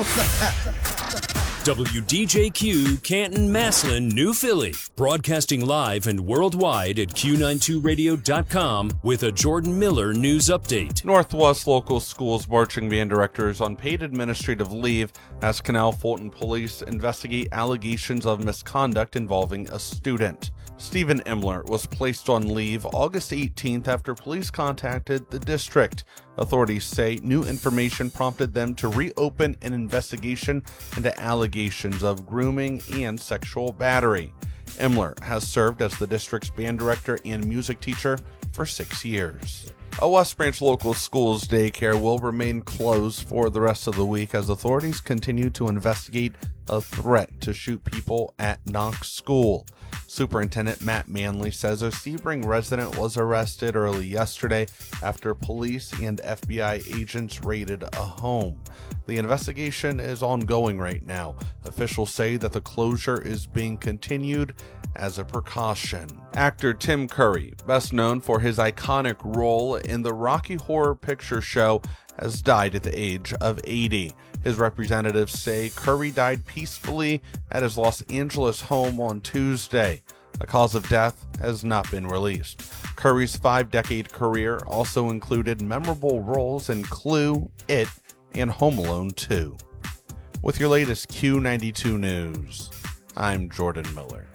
WDJQ Canton, Massillon, New Philly. Broadcasting live and worldwide at Q92radio.com with a Jordan Miller news update. Northwest Local Schools marching band director is on paid administrative leave as Canal Fulton police investigate allegations of misconduct involving a student. Stephen Imler was placed on leave August 18th after police contacted the district. Authorities say new information prompted them to reopen an investigation into allegations of grooming and sexual battery. Imler has served as the district's band director and music teacher for 6 years. A West Branch Local Schools daycare will remain closed for the rest of the week as authorities continue to investigate a threat to shoot people at Knox School. Superintendent Matt Manley says a Sebring resident was arrested early yesterday after police and FBI agents raided a home. The investigation is ongoing right now. Officials say that the closure is being continued as a precaution. Actor Tim Curry, best known for his iconic role in the Rocky Horror Picture Show, has died at the age of 80. His representatives say Curry died peacefully at his Los Angeles home on Tuesday. The cause of death has not been released. Curry's 5-decade career also included memorable roles in Clue, It, and Home Alone 2. With your latest Q92 news, I'm Jordan Miller.